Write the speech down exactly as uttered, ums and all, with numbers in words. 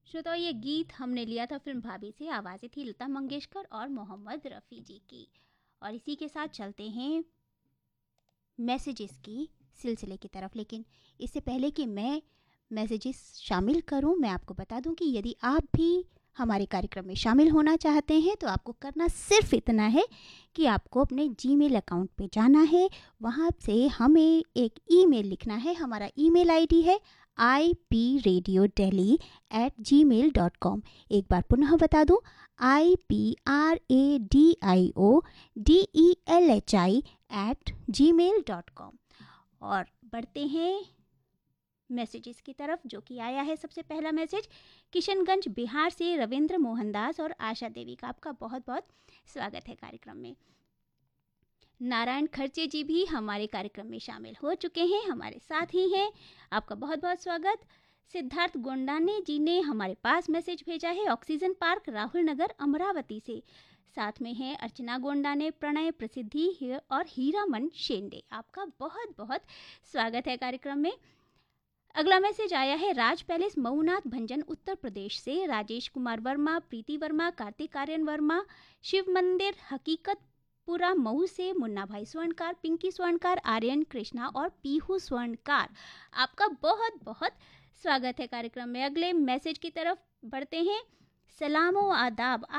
श्रोताओ, ये गीत हमने लिया था फिल्म भाभी से। आवाज़ें थी लता मंगेशकर और मोहम्मद रफ़ी जी की। और इसी के साथ चलते हैं मैसेजेस की सिलसिले की तरफ। लेकिन इससे पहले कि मैं मैसेजेस शामिल करूं, मैं आपको बता दूं कि यदि आप भी हमारे कार्यक्रम में शामिल होना चाहते हैं तो आपको करना सिर्फ इतना है कि आपको अपने जीमेल अकाउंट पे जाना है। वहाँ से हमें एक ईमेल लिखना है। हमारा ईमेल आईडी है I P radio daily eight ji mail dot com. एक बार पुनः बता दूं, I P R A D I O D E L H I eight ji mail dot com. और बढ़ते हैं मैसेजेस की तरफ, जो कि आया है सबसे पहला मैसेज किशनगंज बिहार से रविंद्र मोहनदास और आशा देवी का। आपका बहुत बहुत स्वागत है कार्यक्रम में। नारायण खर्चे जी भी हमारे कार्यक्रम में शामिल हो चुके हैं, हमारे साथ ही हैं। आपका बहुत बहुत स्वागत। सिद्धार्थ गोंडाने जी ने हमारे पास मैसेज भेजा है ऑक्सीजन पार्क राहुल नगर अमरावती से। साथ में है अर्चना गोंडाने, प्रणय प्रसिद्धि और हीरामन शेंडे। आपका बहुत बहुत स्वागत है कार्यक्रम में। अगला मैसेज आया है राज पैलेस मऊनाथ भंजन उत्तर प्रदेश से। राजेश कुमार वर्मा, प्रीति वर्मा, कार्तिक आर्यन वर्मा, शिव मंदिर हकीकतपुरा मऊ से मुन्ना भाई स्वर्णकार, पिंकी स्वर्णकार, आर्यन कृष्णा और पीहू स्वर्णकार। आपका बहुत बहुत स्वागत है कार्यक्रम में। अगले मैसेज की तरफ बढ़ते हैं। सलामो आदाब।